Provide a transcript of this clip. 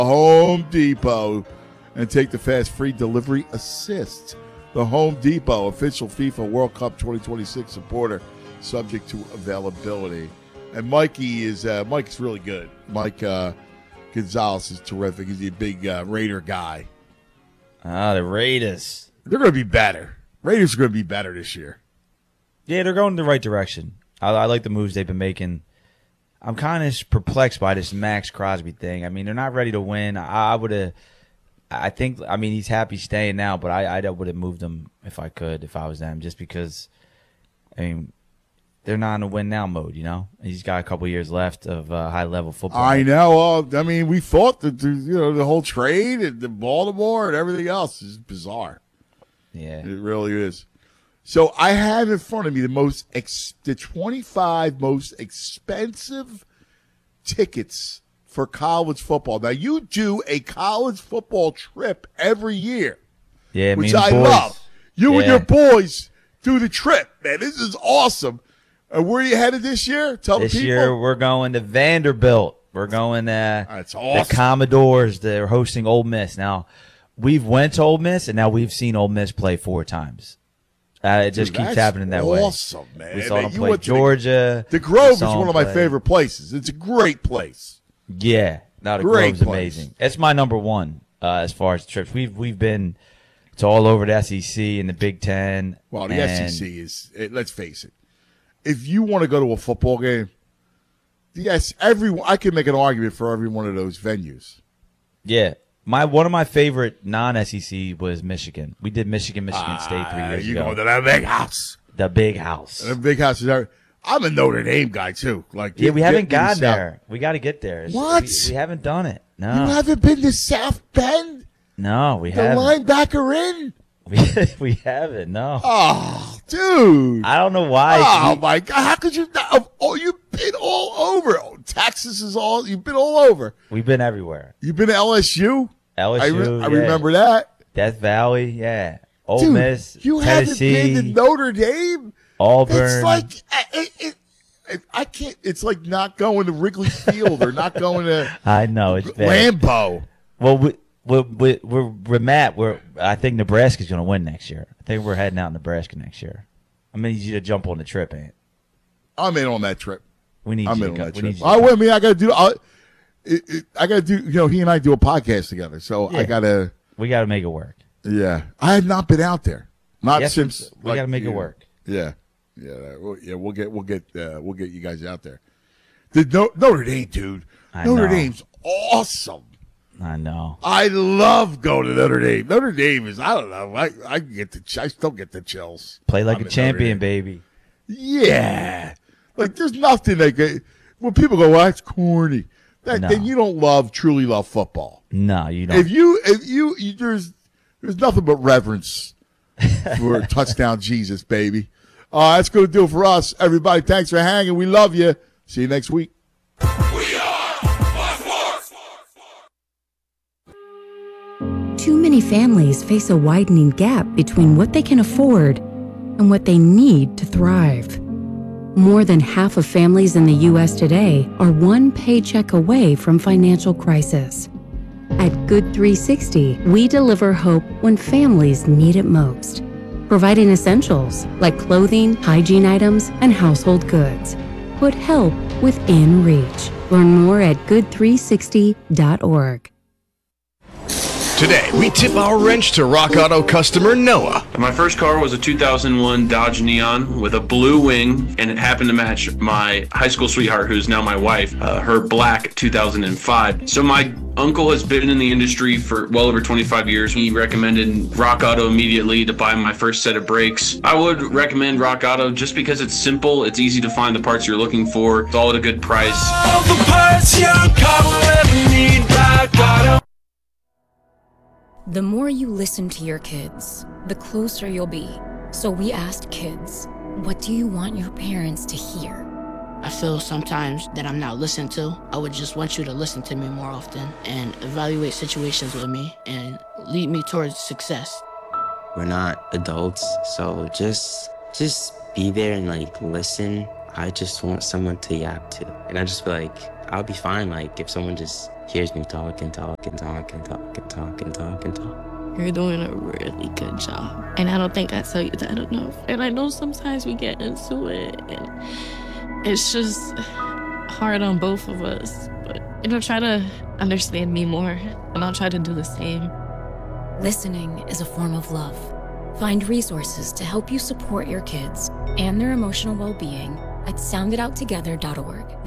Home Depot and take the fast free delivery assist. The Home Depot, official FIFA World Cup 2026 supporter, subject to availability. And Mike's really good. Mike Gonzalez is terrific. He's a big Raider guy. The Raiders. They're going to be better. Raiders are going to be better this year. Yeah, they're going in the right direction. I like the moves they've been making. I'm kind of perplexed by this Max Crosby thing. I mean, they're not ready to win. He's happy staying now, but I would have moved him if I could, if I was them, just because, they're not in a win now mode, you know? He's got a couple years left of high-level football. I know. We thought that the whole trade and the Baltimore and everything else is bizarre. Yeah. It really is. So I have in front of me the 25 most expensive tickets for college football. Now, you do a college football trip every year, which I love. You and your boys do the trip, man. This is awesome. Where are you headed this year? Tell the people. This year we're going to Vanderbilt. We're going That's awesome. The Commodores. They're hosting Ole Miss. Now, we've went to Ole Miss, and now we've seen Ole Miss play 4 times. It just keeps happening that way. Awesome, man. We saw them play Georgia. The Grove is one of my favorite places. It's a great place. Yeah. The Grove's amazing. It's my number one as far as trips. We've been to all over the SEC and the Big Ten. Well, the SEC is, let's face it, if you want to go to a football game, yes, I can make an argument for every one of those venues. Yeah. One of my favorite non-SEC was Michigan. We did Michigan State 3 years ago. You go to that big house. The big house. The big house is there. I'm a Notre Dame guy too. We haven't gotten there. We got to get there. What? We haven't done it. No. You haven't been to South Bend? No, we haven't. The linebacker in? We haven't. No. Oh, dude. I don't know why. Oh my God! How could you not? Oh, you've been all over. Texas is all. You've been all over. We've been everywhere. You've been to LSU. LSU. I remember that. Death Valley. Yeah. Ole Miss. You Tennessee, haven't been to Notre Dame. Auburn. It's I can't. It's like not going to Wrigley Field or not going to. I know it's bad. Lambeau. Well, we're Matt. I think Nebraska's going to win next year. I think we're heading out in Nebraska next year. I need you to jump on the trip, Ant. I'm in on that trip. We need you to go. We I got to do. I got to do. He and I do a podcast together, so I got to. We got to make it work. Yeah, I had not been out there. Since we got to make it work. Yeah. We'll get you guys out there. Notre Dame, dude. Notre Dame's awesome. I know. I love going to Notre Dame. Notre Dame is, I don't know. I still get the chills. Play like a champion, baby. Yeah. There's nothing when people go, well, that's corny. Then you don't truly love football. No, you don't. If you there's nothing but reverence for touchdown Jesus, baby. That's going to do it for us. Everybody, thanks for hanging. We love you. See you next week. We are Fox. Too many families face a widening gap between what they can afford and what they need to thrive. More than half of families in the U.S. today are one paycheck away from financial crisis. At Good 360, we deliver hope when families need it most, providing essentials like clothing, hygiene items, and household goods. Put help within reach. Learn more at good360.org. Today, we tip our wrench to Rock Auto customer Noah. My first car was a 2001 Dodge Neon with a blue wing, and it happened to match my high school sweetheart, who's now my wife, her black 2005. So my uncle has been in the industry for well over 25 years. He recommended Rock Auto immediately to buy my first set of brakes. I would recommend Rock Auto just because it's simple, it's easy to find the parts you're looking for, it's all at a good price. All the parts your car will ever need, Rock Auto. The more you listen to your kids, the closer you'll be. So we asked kids, what do you want your parents to hear? I feel sometimes that I'm not listened to. I would just want you to listen to me more often and evaluate situations with me and lead me towards success. We're not adults, so just be there and listen. I just want someone to yap to. And I just feel like I'll be fine if someone just hears me talk and talk and talk and talk and talk and talk and talk. You're doing a really good job. And I don't think I tell you that enough. And I know sometimes we get into it and it's just hard on both of us. But, try to understand me more and I'll try to do the same. Listening is a form of love. Find resources to help you support your kids and their emotional well-being at soundedouttogether.org.